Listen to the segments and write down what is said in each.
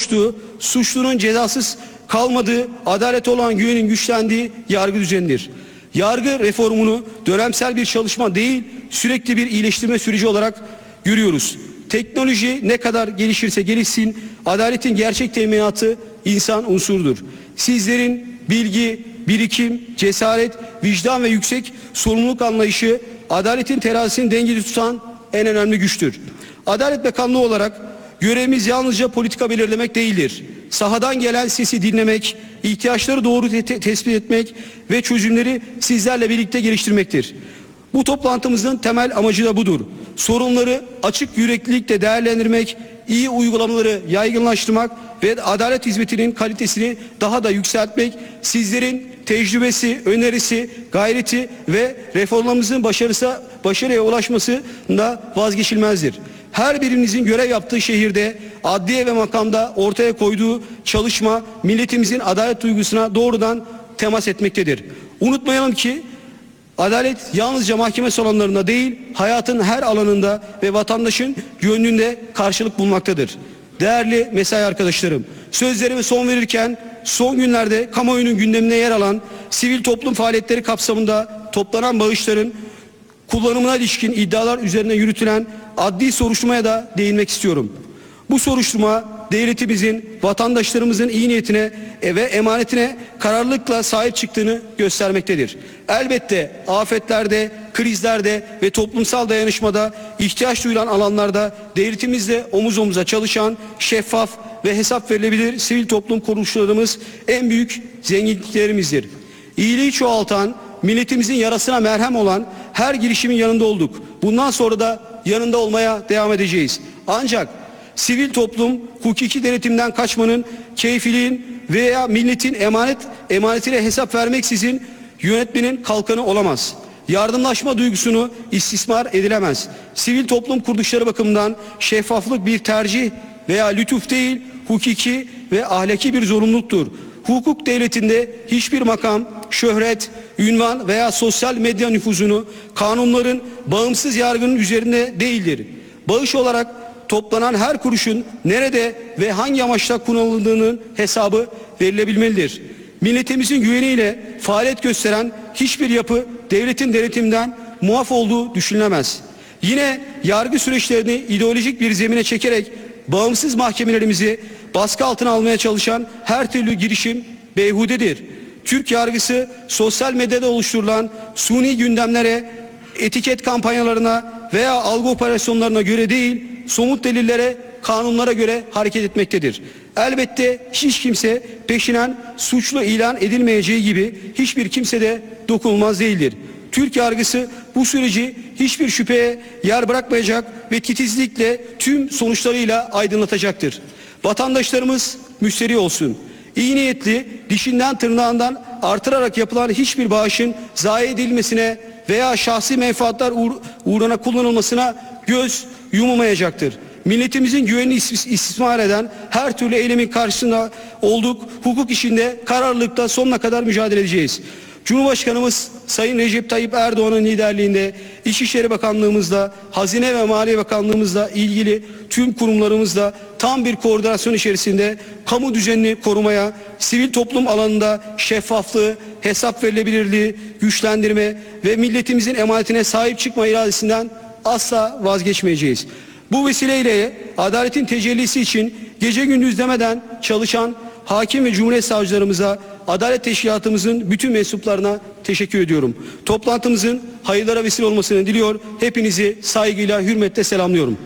oluştuğu, suçlunun cezasız kalmadığı, adalete olan güvenin güçlendiği yargı düzenidir. Yargı reformunu dönemsel bir çalışma değil, sürekli bir iyileştirme süreci olarak görüyoruz. Teknoloji ne kadar gelişirse gelişsin, adaletin gerçek teminatı insan unsurudur. Sizlerin bilgi, birikim, cesaret, vicdan ve yüksek sorumluluk anlayışı adaletin terazisini dengeli tutan en önemli güçtür. Adalet Bakanlığı olarak görevimiz yalnızca politika belirlemek değildir. Sahadan gelen sesi dinlemek, ihtiyaçları doğru tespit etmek ve çözümleri sizlerle birlikte geliştirmektir. Bu toplantımızın temel amacı da budur. Sorunları açık yüreklilikle değerlendirmek, iyi uygulamaları yaygınlaştırmak ve adalet hizmetinin kalitesini daha da yükseltmek, sizlerin tecrübesi, önerisi, gayreti ve reformlarımızın başarıya ulaşmasında vazgeçilmezdir. Her birinizin görev yaptığı şehirde, adliye ve makamda ortaya koyduğu çalışma milletimizin adalet duygusuna doğrudan temas etmektedir. Unutmayalım ki adalet yalnızca mahkeme salonlarında değil, hayatın her alanında ve vatandaşın gönlünde karşılık bulmaktadır. Değerli mesai arkadaşlarım, sözlerime son verirken son günlerde kamuoyunun gündemine yer alan sivil toplum faaliyetleri kapsamında toplanan bağışların kullanımına ilişkin iddialar üzerine yürütülen adli soruşturmaya da değinmek istiyorum. Bu soruşturma devletimizin, vatandaşlarımızın iyi niyetine ve emanetine kararlılıkla sahip çıktığını göstermektedir. Elbette afetlerde, krizlerde ve toplumsal dayanışmada ihtiyaç duyulan alanlarda devletimizle omuz omuza çalışan şeffaf ve hesap verilebilir sivil toplum kuruluşlarımız en büyük zenginliklerimizdir. İyiliği çoğaltan, milletimizin yarasına merhem olan her girişimin yanında olduk. Bundan sonra da yanında olmaya devam edeceğiz. Ancak sivil toplum hukuki denetimden kaçmanın, keyfiliğin veya milletin emanetine hesap vermeksizin yönetmenin kalkanı olamaz. Yardımlaşma duygusunu istismar edilemez. Sivil toplum kuruluşları bakımından şeffaflık bir tercih veya lütuf değil, hukuki ve ahlaki bir zorunluluktur. Hukuk devletinde hiçbir makam, şöhret, ünvan veya sosyal medya nüfuzunu kanunların bağımsız yargının üzerinde değildir. Bağış olarak toplanan her kuruşun nerede ve hangi amaçla kullanıldığının hesabı verilebilmelidir. Milletimizin güveniyle faaliyet gösteren hiçbir yapı devletin denetiminden muaf olduğu düşünülemez. Yine yargı süreçlerini ideolojik bir zemine çekerek bağımsız mahkemelerimizi baskı altına almaya çalışan her türlü girişim beyhudedir. Türk yargısı sosyal medyada oluşturulan suni gündemlere, etiket kampanyalarına veya algı operasyonlarına göre değil, somut delillere, kanunlara göre hareket etmektedir. Elbette hiç kimse peşinen suçlu ilan edilmeyeceği gibi hiçbir kimse de dokunulmaz değildir. Türk yargısı bu süreci hiçbir şüpheye yer bırakmayacak ve titizlikle tüm sonuçlarıyla aydınlatacaktır. Vatandaşlarımız müşteri olsun. İyi niyetli, dişinden tırnağından artırarak yapılan hiçbir bağışın zayi edilmesine veya şahsi menfaatler uğruna kullanılmasına göz yumulmayacaktır. Milletimizin güvenini istismar eden her türlü eylemin karşısında olduk. Hukuk işinde kararlılıkta sonuna kadar mücadele edeceğiz. Cumhurbaşkanımız Sayın Recep Tayyip Erdoğan'ın liderliğinde İçişleri Bakanlığımızla, Hazine ve Maliye Bakanlığımızla ilgili tüm kurumlarımızla tam bir koordinasyon içerisinde kamu düzenini korumaya, sivil toplum alanında şeffaflığı, hesap verilebilirliği güçlendirme ve milletimizin emanetine sahip çıkma iradesinden asla vazgeçmeyeceğiz. Bu vesileyle adaletin tecellisi için gece gündüz demeden çalışan hakim ve cumhuriyet savcılarımıza, adalet teşkilatımızın bütün mensuplarına teşekkür ediyorum. Toplantımızın hayırlara vesile olmasını diliyor. Hepinizi saygıyla, hürmetle selamlıyorum.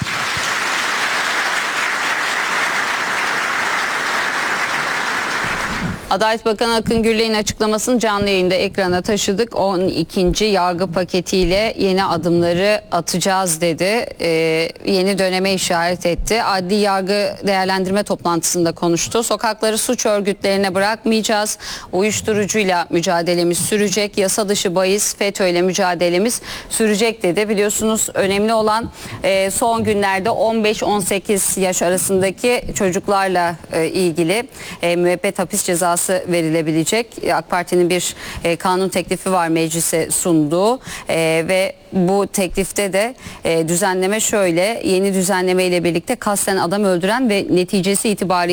Adalet Bakanı Akın Gürley'in açıklamasını canlı yayında ekrana taşıdık. 12. yargı paketiyle yeni adımları atacağız dedi. Yeni döneme işaret etti. Adli yargı değerlendirme toplantısında konuştu. Sokakları suç örgütlerine bırakmayacağız. Uyuşturucuyla mücadelemiz sürecek. Yasa dışı bahis, FETÖ'yle mücadelemiz sürecek dedi. Biliyorsunuz önemli olan son günlerde 15-18 yaş arasındaki çocuklarla ilgili müebbet hapis cezası verilebilecek. AK Parti'nin bir kanun teklifi var meclise sunduğu ve bu teklifte de düzenleme şöyle: yeni düzenleme ile birlikte kasten adam öldüren ve neticesi itibariyle